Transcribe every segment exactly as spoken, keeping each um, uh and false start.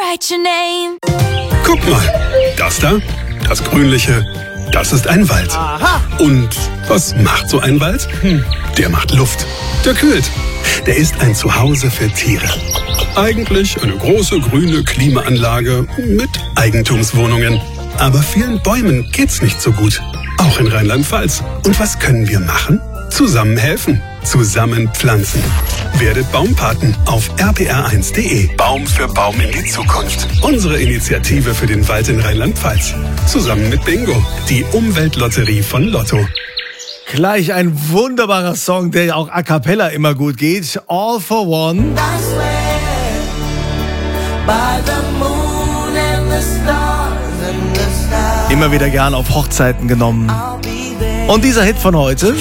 write your name. Guck mal, das da, das Grünliche, das ist ein Wald. Aha. Und was macht so ein Wald? Hm, der macht Luft, der kühlt. Der ist ein Zuhause für Tiere. Eigentlich eine große grüne Klimaanlage mit Eigentumswohnungen. Aber vielen Bäumen geht's nicht so gut. Auch in Rheinland-Pfalz. Und was können wir machen? Zusammen helfen. Zusammen pflanzen. Werdet Baumpaten auf r p r eins punkt d e. Baum für Baum in die Zukunft. Unsere Initiative für den Wald in Rheinland-Pfalz. Zusammen mit Bingo, die Umweltlotterie von Lotto. Gleich ein wunderbarer Song, der auch a cappella immer gut geht. All for One. Immer wieder gern auf Hochzeiten genommen. Und dieser Hit von heute.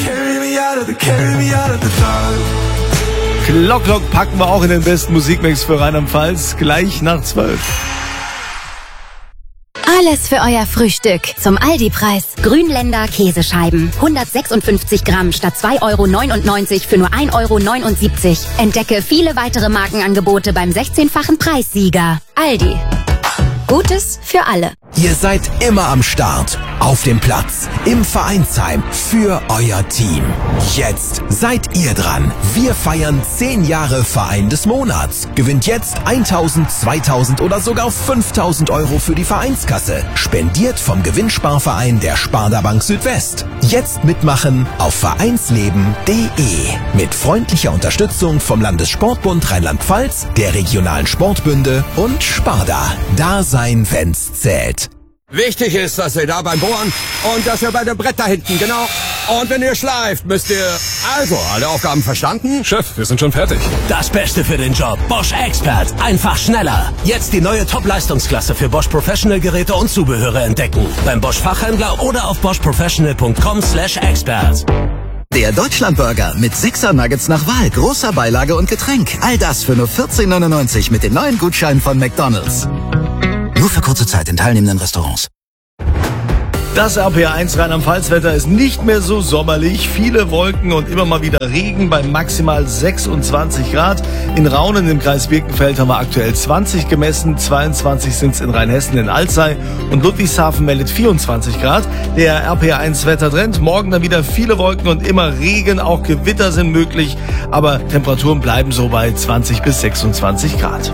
Glock Glock packen wir auch in den besten Musikmix für Rheinland-Pfalz. Gleich nach zwölf. Alles für euer Frühstück zum Aldi-Preis. Grünländer Käsescheiben. hundertsechsundfünfzig Gramm statt zwei Euro neunundneunzig für nur ein Euro neunundsiebzig. Entdecke viele weitere Markenangebote beim sechzehnfachen Preissieger. Aldi. Gutes für alle. Ihr seid immer am Start, auf dem Platz, im Vereinsheim, für euer Team. Jetzt seid ihr dran. Wir feiern zehn Jahre Verein des Monats. Gewinnt jetzt eintausend, zweitausend oder sogar fünftausend Euro für die Vereinskasse. Spendiert vom Gewinnsparverein der Sparda Bank Südwest. Jetzt mitmachen auf vereinsleben punkt de. Mit freundlicher Unterstützung vom Landessportbund Rheinland-Pfalz, der regionalen Sportbünde und Sparda. Da sein, wenn's zählt. Wichtig ist, dass ihr da beim Bohren und dass ihr bei dem Brett da hinten, genau. Und wenn ihr schleift, müsst ihr... Also, alle Aufgaben verstanden? Chef, wir sind schon fertig. Das Beste für den Job. Bosch Expert. Einfach schneller. Jetzt die neue Top-Leistungsklasse für Bosch Professional Geräte und Zubehöre entdecken. Beim Bosch Fachhändler oder auf bosch professional punkt com slash expert. Der Deutschlandburger mit Sixer Nuggets nach Wahl, großer Beilage und Getränk. All das für nur vierzehn neunundneunzig mit den neuen Gutscheinen von McDonald's. Nur für kurze Zeit in teilnehmenden Restaurants. Das R P R eins Rheinland-Pfalz-Wetter ist nicht mehr so sommerlich. Viele Wolken und immer mal wieder Regen bei maximal sechsundzwanzig Grad. In Raunen im Kreis Birkenfeld haben wir aktuell zwanzig gemessen. zweiundzwanzig sind es in Rheinhessen in Alzey. Und Ludwigshafen meldet vierundzwanzig Grad. Der R P R eins Wettertrend. Morgen dann wieder viele Wolken und immer Regen. Auch Gewitter sind möglich. Aber Temperaturen bleiben so bei zwanzig bis sechsundzwanzig Grad.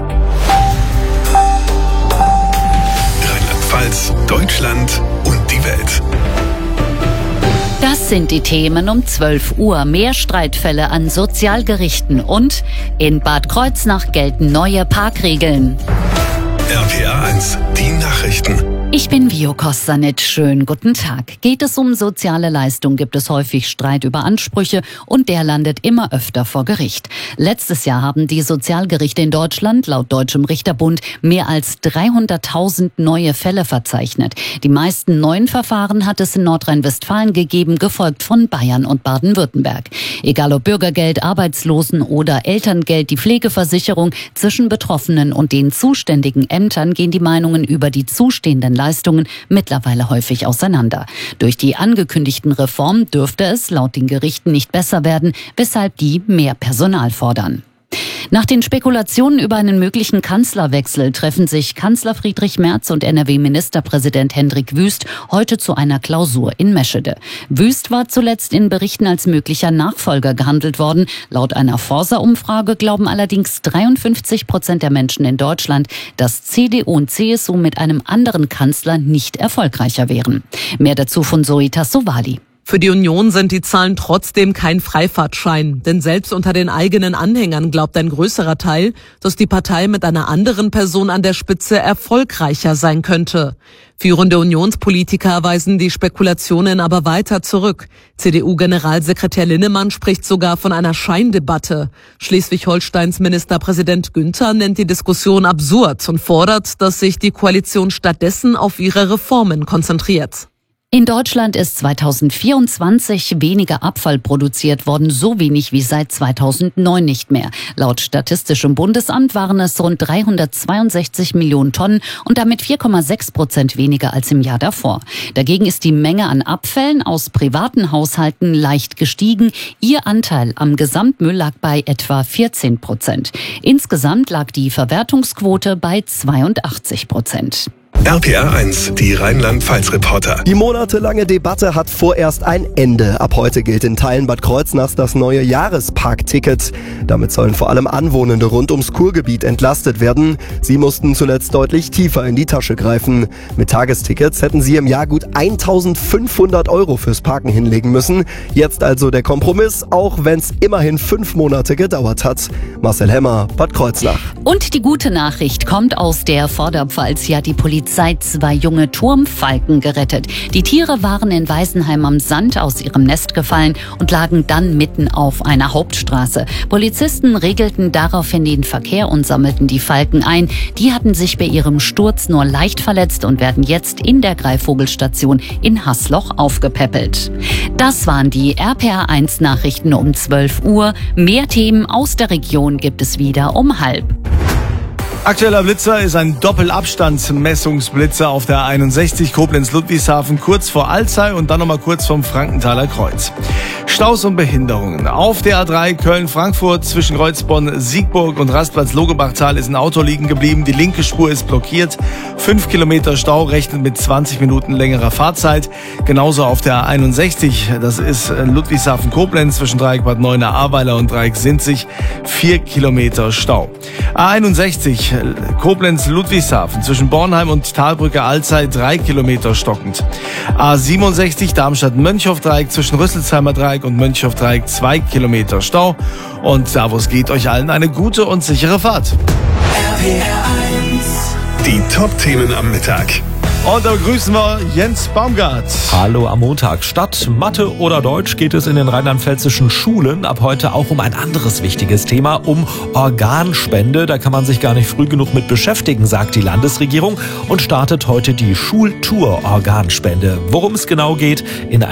Rheinland-Pfalz, Deutschland und die Welt. Das sind die Themen um zwölf Uhr. Mehr Streitfälle an Sozialgerichten und in Bad Kreuznach gelten neue Parkregeln. R P R eins, die Nachrichten. Ich bin Vio Kostanitsch. Schönen guten Tag. Geht es um soziale Leistung, gibt es häufig Streit über Ansprüche und der landet immer öfter vor Gericht. Letztes Jahr haben die Sozialgerichte in Deutschland laut Deutschem Richterbund mehr als dreihunderttausend neue Fälle verzeichnet. Die meisten neuen Verfahren hat es in Nordrhein-Westfalen gegeben, gefolgt von Bayern und Baden-Württemberg. Egal ob Bürgergeld, Arbeitslosen- oder Elterngeld, die Pflegeversicherung, zwischen Betroffenen und den zuständigen Ämtern gehen die Meinungen über die zustehenden Leistungen mittlerweile häufig auseinander. Durch die angekündigten Reformen dürfte es laut den Gerichten nicht besser werden, weshalb die mehr Personal fordern. Nach den Spekulationen über einen möglichen Kanzlerwechsel treffen sich Kanzler Friedrich Merz und N R W-Ministerpräsident Hendrik Wüst heute zu einer Klausur in Meschede. Wüst war zuletzt in Berichten als möglicher Nachfolger gehandelt worden. Laut einer Forsa-Umfrage glauben allerdings dreiundfünfzig Prozent der Menschen in Deutschland, dass C D U und C S U mit einem anderen Kanzler nicht erfolgreicher wären. Mehr dazu von Zoe Tassovali. Für die Union sind die Zahlen trotzdem kein Freifahrtschein. Denn selbst unter den eigenen Anhängern glaubt ein größerer Teil, dass die Partei mit einer anderen Person an der Spitze erfolgreicher sein könnte. Führende Unionspolitiker weisen die Spekulationen aber weiter zurück. C D U-Generalsekretär Linnemann spricht sogar von einer Scheindebatte. Schleswig-Holsteins Ministerpräsident Günther nennt die Diskussion absurd und fordert, dass sich die Koalition stattdessen auf ihre Reformen konzentriert. In Deutschland ist zweitausendvierundzwanzig weniger Abfall produziert worden, so wenig wie seit zweitausendneun nicht mehr. Laut Statistischem Bundesamt waren es rund dreihundertzweiundsechzig Millionen Tonnen und damit vier Komma sechs Prozent weniger als im Jahr davor. Dagegen ist die Menge an Abfällen aus privaten Haushalten leicht gestiegen. Ihr Anteil am Gesamtmüll lag bei etwa vierzehn Prozent. Insgesamt lag die Verwertungsquote bei zweiundachtzig Prozent. R P R eins, die Rheinland-Pfalz-Reporter. Die monatelange Debatte hat vorerst ein Ende. Ab heute gilt in Teilen Bad Kreuznachs das neue Jahresparkticket. Damit sollen vor allem Anwohnende rund ums Kurgebiet entlastet werden. Sie mussten zuletzt deutlich tiefer in die Tasche greifen. Mit Tagestickets hätten sie im Jahr gut eintausendfünfhundert Euro fürs Parken hinlegen müssen. Jetzt also der Kompromiss, auch wenn es immerhin fünf Monate gedauert hat. Marcel Hemmer, Bad Kreuznach. Und die gute Nachricht kommt aus der Vorderpfalz. Ja, die Polizei zwei junge Turmfalken gerettet. Die Tiere waren in Weißenheim am Sand aus ihrem Nest gefallen und lagen dann mitten auf einer Hauptstraße. Polizisten regelten daraufhin den Verkehr und sammelten die Falken ein. Die hatten sich bei ihrem Sturz nur leicht verletzt und werden jetzt in der Greifvogelstation in Haßloch aufgepäppelt. Das waren die R P R eins Nachrichten um zwölf Uhr. Mehr Themen aus der Region gibt es wieder um halb. Aktueller Blitzer ist ein Doppelabstandsmessungsblitzer auf der einundsechzig Koblenz-Ludwigshafen kurz vor Alzey und dann nochmal kurz vom Frankenthaler Kreuz. Staus und Behinderungen. Auf der A drei Köln-Frankfurt zwischen Kreuzbonn, Siegburg und Rastplatz-Logebachtal ist ein Auto liegen geblieben. Die linke Spur ist blockiert. Fünf Kilometer Stau, rechnet mit zwanzig Minuten längerer Fahrzeit. Genauso auf der A einundsechzig, das ist Ludwigshafen-Koblenz zwischen Dreieck Bad Neuenahr-Ahrweiler und Dreieck Sinzig. Vier Kilometer Stau. A einundsechzig Koblenz-Ludwigshafen zwischen Bornheim und Talbrücke Alzey drei Kilometer stockend. A siebenundsechzig Darmstadt-Mönchhoff-Dreieck zwischen Rüsselsheimer Dreieck und Mönchhoff-Dreieck zwei Kilometer Stau. Und da, wo es geht, euch allen eine gute und sichere Fahrt. R P R eins. Die Top-Themen am Mittag. Und da begrüßen wir Jens Baumgart. Hallo am Montag. Statt Mathe oder Deutsch geht es in den rheinland-pfälzischen Schulen ab heute auch um ein anderes wichtiges Thema, um Organspende. Da kann man sich gar nicht früh genug mit beschäftigen, sagt die Landesregierung und startet heute die Schultour Organspende. Worum es genau geht, in einem